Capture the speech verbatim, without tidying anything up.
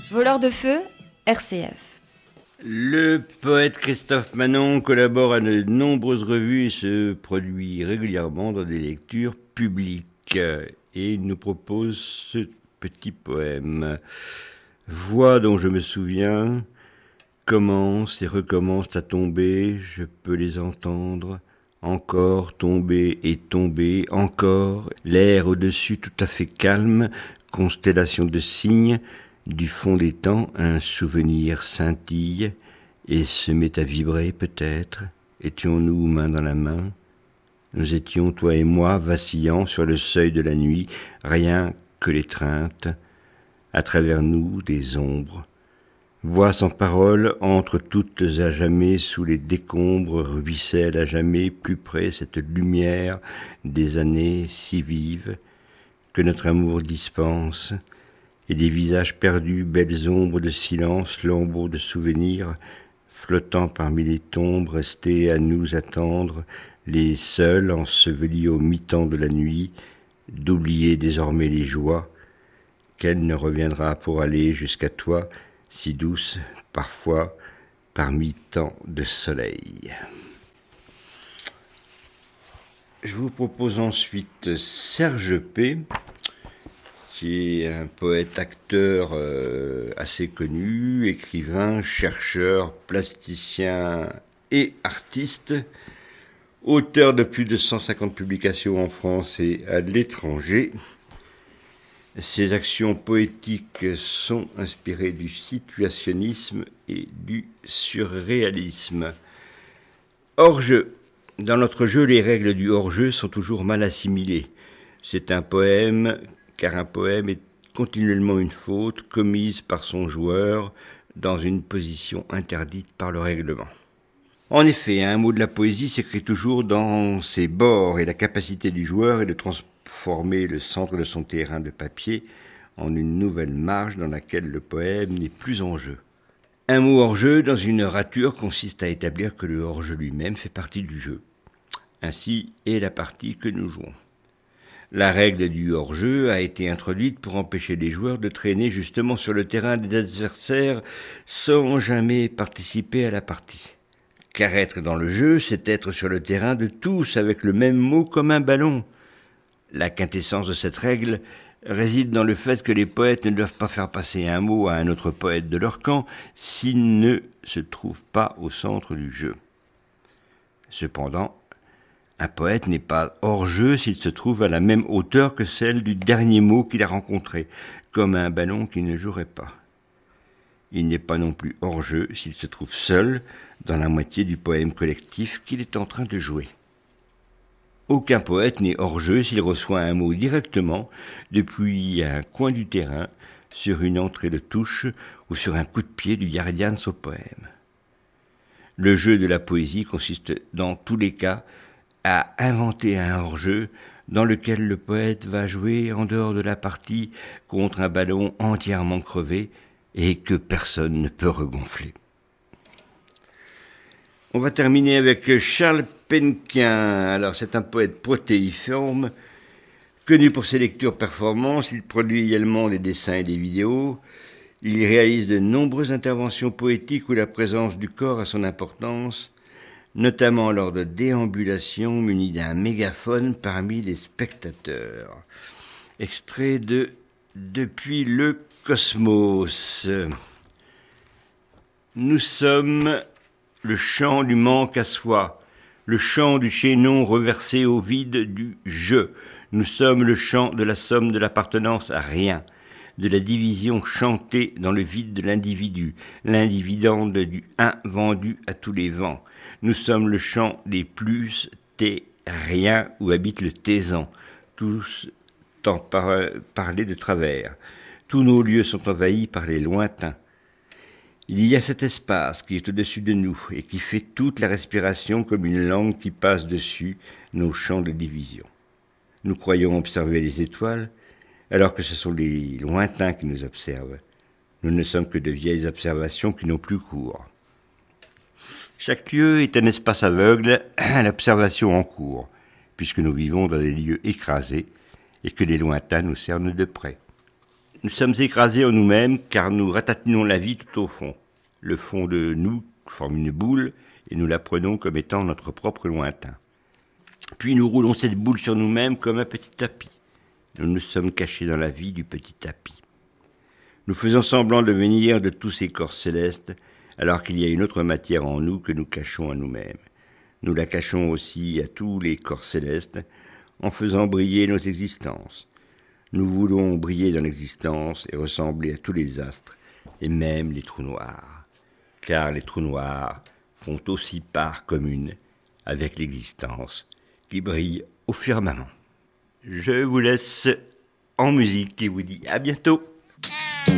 Voleurs de feu, R C F. Le poète Christophe Manon collabore à de nombreuses revues et se produit régulièrement dans des lectures publiques. Et il nous propose ce petit poème. Voix dont je me souviens commencent et recommencent à tomber, je peux les entendre. Encore tomber et tomber, encore, l'air au-dessus tout à fait calme, constellation de cygnes, du fond des temps un souvenir scintille, et se met à vibrer peut-être, étions-nous main dans la main? Nous étions, toi et moi, vacillant sur le seuil de la nuit, rien que l'étreinte, à travers nous des ombres. Voix sans parole, entre toutes à jamais, sous les décombres, ruisselle à jamais, plus près cette lumière des années si vives que notre amour dispense, et des visages perdus, belles ombres de silence, lambeaux de souvenirs, flottant parmi les tombes, restés à nous attendre, les seuls ensevelis au mi-temps de la nuit, d'oublier désormais les joies, qu'elle ne reviendra pour aller jusqu'à toi, si douce, parfois, parmi tant de soleil. Je vous propose ensuite Serge P., qui est un poète-acteur euh, assez connu, écrivain, chercheur, plasticien et artiste, auteur de plus de cent cinquante publications en France et à l'étranger. Ses actions poétiques sont inspirées du situationnisme et du surréalisme. Hors-jeu. Dans notre jeu, les règles du hors-jeu sont toujours mal assimilées. C'est un poème, car un poème est continuellement une faute commise par son joueur dans une position interdite par le règlement. En effet, un mot de la poésie s'écrit toujours dans ses bords et la capacité du joueur est de transformer le centre de son terrain de papier en une nouvelle marge dans laquelle le poème n'est plus en jeu. Un mot hors-jeu dans une rature consiste à établir que le hors-jeu lui-même fait partie du jeu. Ainsi est la partie que nous jouons. La règle du hors-jeu a été introduite pour empêcher les joueurs de traîner justement sur le terrain des adversaires sans jamais participer à la partie. Car être dans le jeu, c'est être sur le terrain de tous avec le même mot comme un ballon. La quintessence de cette règle réside dans le fait que les poètes ne doivent pas faire passer un mot à un autre poète de leur camp s'il ne se trouve pas au centre du jeu. Cependant, un poète n'est pas hors jeu s'il se trouve à la même hauteur que celle du dernier mot qu'il a rencontré, comme un ballon qui ne jouerait pas. Il n'est pas non plus hors jeu s'il se trouve seul dans la moitié du poème collectif qu'il est en train de jouer. Aucun poète n'est hors jeu s'il reçoit un mot directement depuis un coin du terrain, sur une entrée de touche ou sur un coup de pied du gardien de son poème. Le jeu de la poésie consiste dans tous les cas à inventer un hors-jeu dans lequel le poète va jouer en dehors de la partie contre un ballon entièrement crevé et que personne ne peut regonfler. On va terminer avec Charles Penquin. Alors, c'est un poète protéiforme, connu pour ses lectures performances. Il produit également des dessins et des vidéos. Il réalise de nombreuses interventions poétiques où la présence du corps a son importance, notamment lors de déambulations munies d'un mégaphone parmi les spectateurs. Extrait de Depuis le cosmos. Nous sommes le chant du manque à soi, le chant du chaînon reversé au vide du je. Nous sommes le chant de la somme de l'appartenance à rien, de la division chantée dans le vide de l'individu, l'individende du un vendu à tous les vents. Nous sommes le chant des plus, tes, rien, où habite le taisan, tous tant par, parler de travers. Tous nos lieux sont envahis par les lointains. Il y a cet espace qui est au-dessus de nous et qui fait toute la respiration comme une langue qui passe dessus nos champs de division. Nous croyons observer les étoiles, alors que ce sont les lointains qui nous observent. Nous ne sommes que de vieilles observations qui n'ont plus cours. Chaque lieu est un espace aveugle à l'observation en cours, puisque nous vivons dans des lieux écrasés et que les lointains nous cernent de près. Nous sommes écrasés en nous-mêmes car nous ratatinons la vie tout au fond. Le fond de nous forme une boule et nous la prenons comme étant notre propre lointain. Puis nous roulons cette boule sur nous-mêmes comme un petit tapis. Nous nous sommes cachés dans la vie du petit tapis. Nous faisons semblant de venir de tous ces corps célestes alors qu'il y a une autre matière en nous que nous cachons à nous-mêmes. Nous la cachons aussi à tous les corps célestes en faisant briller nos existences. Nous voulons briller dans l'existence et ressembler à tous les astres, et même les trous noirs. Car les trous noirs font aussi part commune avec l'existence qui brille au firmament. Je vous laisse en musique et vous dis à bientôt.